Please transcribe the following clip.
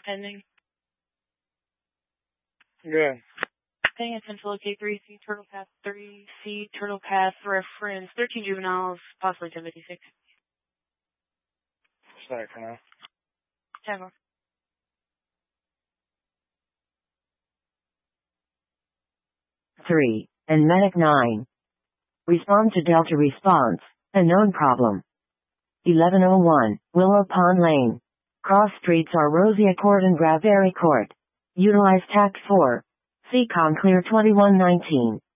Pending. Good. Paying attention to locate 3C Turtle Path 3C Turtle Path reference 13 juveniles, possibly 1056. Sorry for now. 10. 3, and Medic 9. Respond to Delta response. A known problem. 1101, Willow Pond Lane. Cross streets are Rosia Court and Bradbury Court. Utilize TAC 4. CCON Clear 2119.